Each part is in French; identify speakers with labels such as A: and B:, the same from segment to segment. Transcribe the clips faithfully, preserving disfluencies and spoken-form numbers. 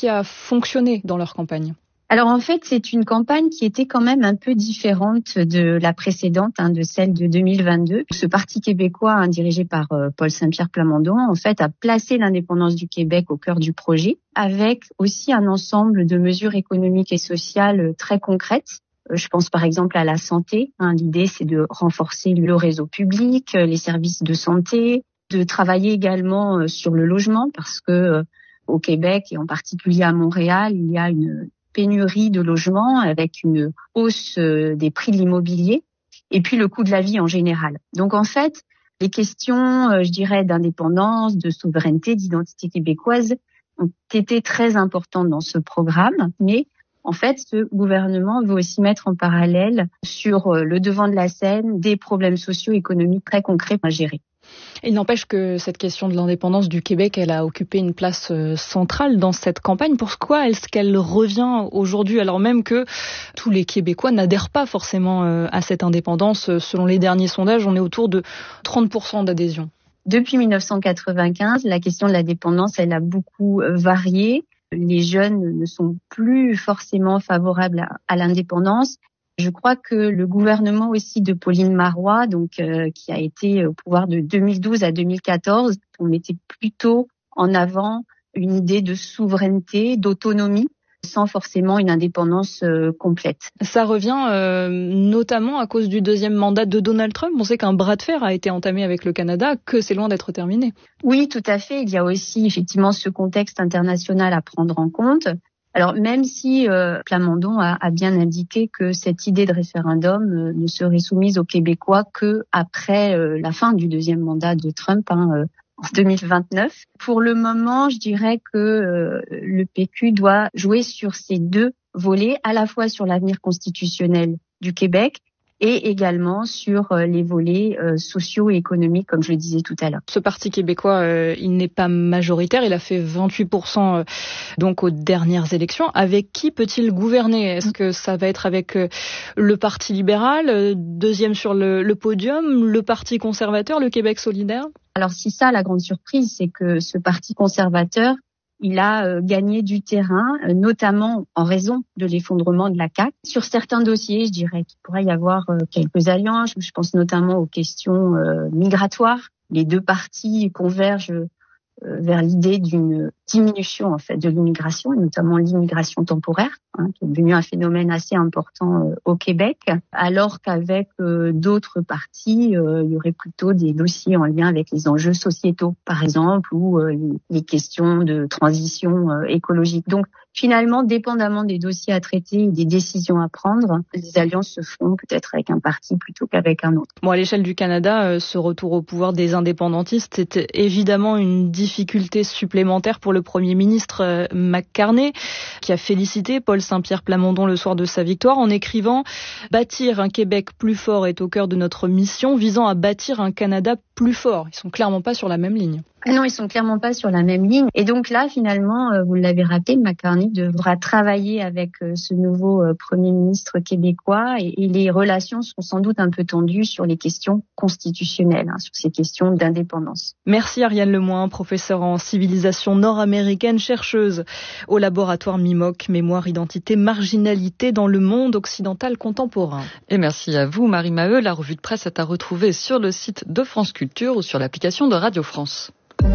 A: qui a fonctionné dans leur campagne?
B: Alors en fait, c'est une campagne qui était quand même un peu différente de la précédente, hein, de celle de deux mille vingt-deux. Ce parti québécois, hein, dirigé par euh, Paul Saint-Pierre Plamondon, en fait, a placé l'indépendance du Québec au cœur du projet, avec aussi un ensemble de mesures économiques et sociales très concrètes. Euh, je pense par exemple à la santé. Hein, l'idée, c'est de renforcer le réseau public, les services de santé, de travailler également euh, sur le logement, parce que euh, au Québec et en particulier à Montréal, il y a une pénurie de logements avec une hausse des prix de l'immobilier et puis le coût de la vie en général. Donc en fait, les questions, je dirais, d'indépendance, de souveraineté, d'identité québécoise ont été très importantes dans ce programme, mais en fait, ce gouvernement veut aussi mettre en parallèle sur le devant de la scène des problèmes socio-économiques très concrets à gérer.
A: Il n'empêche que cette question de l'indépendance du Québec, elle a occupé une place centrale dans cette campagne. Pourquoi est-ce qu'elle revient aujourd'hui, alors même que tous les Québécois n'adhèrent pas forcément à cette indépendance? Selon les derniers sondages, on est autour de trente pour cent d'adhésion.
B: Depuis dix-neuf cent quatre-vingt-quinze, la question de la dépendance, elle a beaucoup varié. Les jeunes ne sont plus forcément favorables à, à l'indépendance. Je crois que le gouvernement aussi de Pauline Marois, donc euh, qui a été au pouvoir de deux mille douze à deux mille quatorze, on mettait plutôt en avant une idée de souveraineté, d'autonomie, sans forcément une indépendance euh, complète.
A: Ça revient euh, notamment à cause du deuxième mandat de Donald Trump. On sait qu'un bras de fer a été entamé avec le Canada, que c'est loin d'être terminé.
B: Oui, tout à fait. Il y a aussi effectivement ce contexte international à prendre en compte. Alors même si euh, Plamondon a, a bien indiqué que cette idée de référendum euh, ne serait soumise aux Québécois que après euh, la fin du deuxième mandat de Trump, hein, euh, en deux mille vingt-neuf. Pour le moment, je dirais que euh, le P Q doit jouer sur ces deux volets, à la fois sur l'avenir constitutionnel du Québec et également sur euh, les volets euh, sociaux et économiques, comme je le disais tout à l'heure.
A: Ce parti québécois, euh, il n'est pas majoritaire, il a fait vingt-huit pour cent euh, donc aux dernières élections. Avec qui peut-il gouverner? Est-ce que ça va être avec euh, le Parti libéral, euh, deuxième sur le, le podium, le Parti conservateur, le Québec solidaire?
B: Alors c'est ça la grande surprise, c'est que ce Parti conservateur, il a euh, gagné du terrain, euh, notamment en raison de l'effondrement de la C A Q. Sur certains dossiers, je dirais qu'il pourrait y avoir euh, quelques alliances. Je pense notamment aux questions euh, migratoires. Les deux partis convergent euh, vers l'idée d'une diminution en fait de l'immigration, et notamment l'immigration temporaire, hein, qui est devenu un phénomène assez important euh, au Québec, alors qu'avec euh, d'autres partis, euh, il y aurait plutôt des dossiers en lien avec les enjeux sociétaux, par exemple, ou euh, les questions de transition euh, écologique. Donc, finalement, dépendamment des dossiers à traiter et des décisions à prendre, les alliances se font peut-être avec un parti plutôt qu'avec un autre.
A: Bon, à l'échelle du Canada, euh, ce retour au pouvoir des indépendantistes, c'est évidemment une difficulté supplémentaire pour le Premier ministre euh, McCartney, qui a félicité Paul Saint-Pierre Plamondon le soir de sa victoire en écrivant « Bâtir un Québec plus fort est au cœur de notre mission, visant à bâtir un Canada plus fort ». Ils sont clairement pas sur la même ligne.
B: Ah non, ils sont clairement pas sur la même ligne. Et donc là, finalement, vous l'avez rappelé, McCartney devra travailler avec ce nouveau Premier ministre québécois et, et les relations sont sans doute un peu tendues sur les questions constitutionnelles, hein, sur ces questions d'indépendance.
A: Merci Ariane Lemoin, professeure en civilisation nord-américaine, chercheuse au laboratoire M I M O C, Mémoire, Identité, Marginalité dans le monde occidental contemporain.
C: Et merci à vous Marie Maheu. La revue de presse est à retrouver sur le site de France Culture ou sur l'application de Radio France.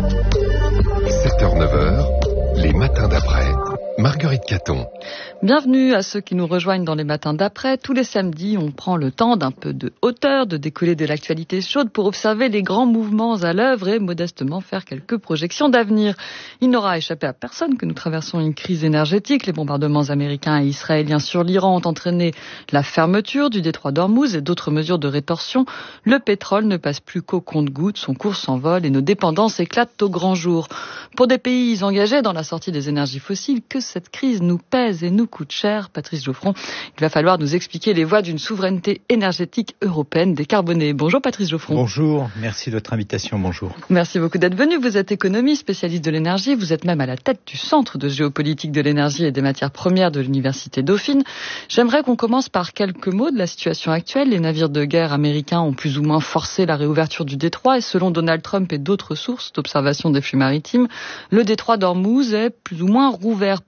D: sept heures neuf heures, les matins d'après. Marguerite Caton.
C: Bienvenue à ceux qui nous rejoignent dans les matins d'après. Tous les samedis, on prend le temps d'un peu de hauteur, de décoller de l'actualité chaude pour observer les grands mouvements à l'œuvre et modestement faire quelques projections d'avenir. Il n'aura échappé à personne que nous traversons une crise énergétique. Les bombardements américains et israéliens sur l'Iran ont entraîné la fermeture du détroit d'Ormuz et d'autres mesures de rétorsion. Le pétrole ne passe plus qu'au compte-gouttes, son cours s'envole et nos dépendances éclatent au grand jour. Pour des pays engagés dans la sortie des énergies fossiles, que cette crise nous pèse et nous coûte cher. Patrice Geoffron, il va falloir nous expliquer les voies d'une souveraineté énergétique européenne décarbonée. Bonjour Patrice Geoffron.
E: Bonjour, merci de votre invitation, bonjour.
C: Merci beaucoup d'être venu. Vous êtes économiste, spécialiste de l'énergie, vous êtes même à la tête du Centre de géopolitique de l'énergie et des matières premières de l'Université Dauphine. J'aimerais qu'on commence par quelques mots de la situation actuelle. Les navires de guerre américains ont plus ou moins forcé la réouverture du détroit et selon Donald Trump et d'autres sources d'observation des flux maritimes, le détroit d'Ormuz est plus ou moins rouvert.